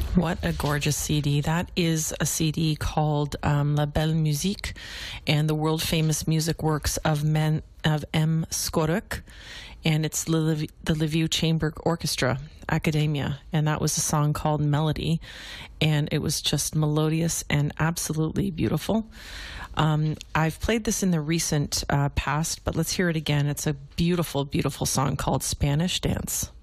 What a gorgeous CD. That is a CD called La Belle Musique and the world famous music works of M. Skoruch. And it's the Lviv Chamber Orchestra Academia. And that was a song called Melody. And it was just melodious and absolutely beautiful. I've played this in the recent past, but let's hear it again. It's a beautiful, beautiful song called Spanish Dance.